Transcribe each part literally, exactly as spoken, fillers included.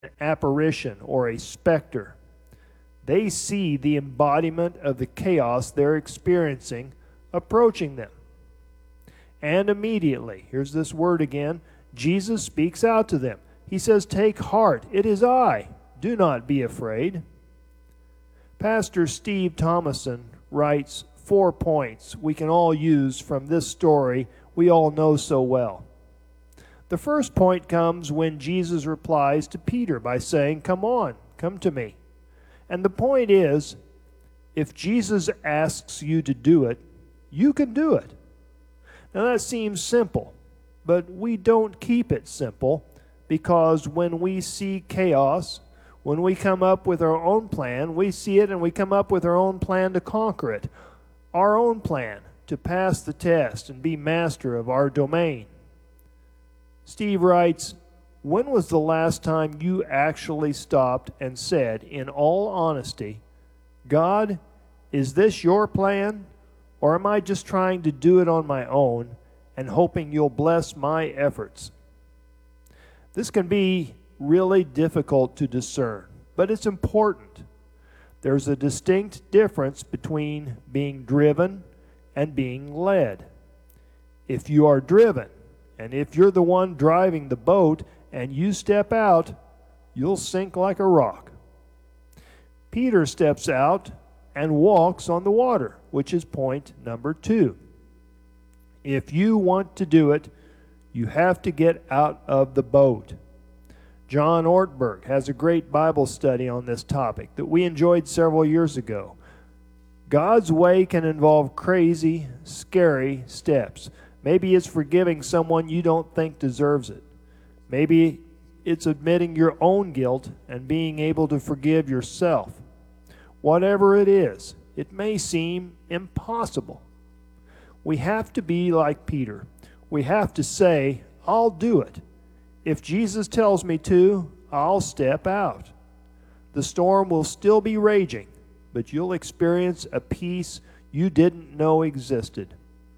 apparition or a specter. They see the embodiment of the chaos they're experiencing approaching them. And immediately, here's this word again, Jesus speaks out to them. He says, "Take heart, it is I. Do not be afraid." Pastor Steve Thomason writes four points we can all use from this story we all know so well. The first point comes when Jesus replies to Peter by saying, "Come on, come to me." And the point is, if Jesus asks you to do it, you can do it. Now that seems simple, but we don't keep it simple, because when we see chaos, when we come up with our own plan, we see it and we come up with our own plan to conquer it, our own plan to pass the test and be master of our domain. Steve writes, "When was the last time you actually stopped and said, in all honesty, God, is this your plan, or am I just trying to do it on my own and hoping you'll bless my efforts?" This can be really difficult to discern, but it's important. There's a distinct difference between being driven and being led. If you are driven, and if you're the one driving the boat and you step out, you'll sink like a rock. Peter steps out and walks on the water, which is point number two. If you want to do it, you have to get out of the boat. John Ortberg has a great Bible study on this topic that we enjoyed several years ago. God's way can involve crazy, scary steps. Maybe it's forgiving someone you don't think deserves it. Maybe it's admitting your own guilt and being able to forgive yourself. Whatever it is, it may seem impossible. We have to be like Peter. We have to say, "I'll do it. If Jesus tells me to, I'll step out." The storm will still be raging, but you'll experience a peace you didn't know existed.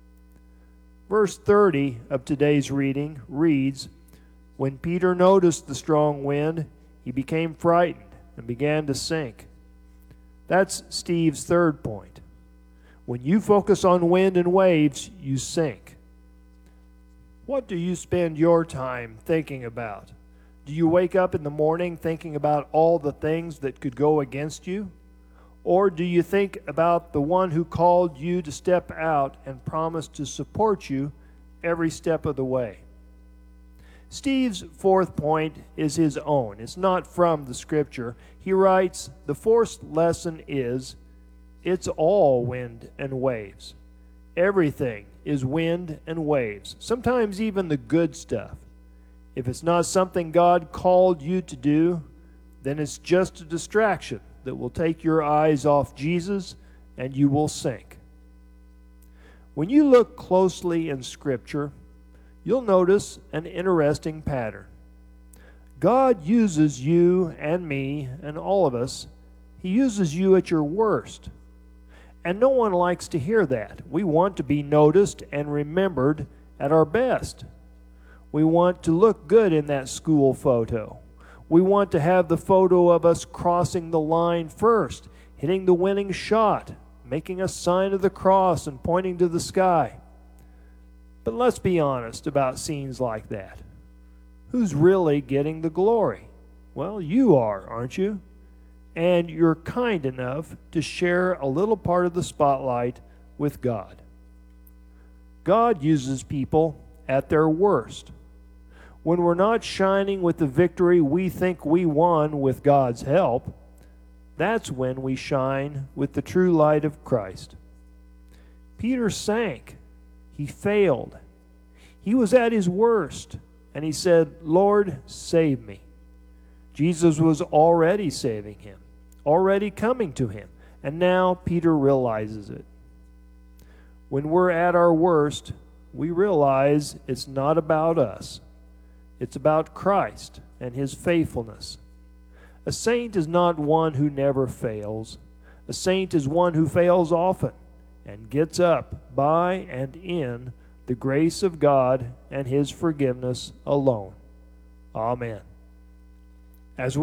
Verse thirty of today's reading reads, "When Peter noticed the strong wind, he became frightened and began to sink." That's Steve's third point. When you focus on wind and waves, you sink. What do you spend your time thinking about? Do you wake up in the morning thinking about all the things that could go against you? Or do you think about the one who called you to step out and promised to support you every step of the way? Steve's fourth point is his own. It's not from the scripture. He writes, "The fourth lesson is, it's all wind and waves." Everything is wind and waves, sometimes even the good stuff. If it's not something God called you to do, then it's just a distraction that will take your eyes off Jesus and you will sink. When you look closely in Scripture, you'll notice an interesting pattern. God uses you and me and all of us. He uses you at your worst. And no one likes to hear that. We want to be noticed and remembered at our best. We want to look good in that school photo. We want to have the photo of us crossing the line first, hitting the winning shot, making a sign of the cross and pointing to the sky. But let's be honest about scenes like that. Who's really getting the glory? Well, you are, aren't you? And you're kind enough to share a little part of the spotlight with God. God uses people at their worst. When we're not shining with the victory we think we won with God's help, that's when we shine with the true light of Christ. Peter sank. He failed. He was at his worst, and he said, "Lord, save me." Jesus was already saving him, already coming to him, and now Peter realizes it. When we're at our worst, we realize it's not about us. It's about Christ and his faithfulness. A saint is not one who never fails. A saint is one who fails often and gets up by and in the grace of God and his forgiveness alone. Amen. As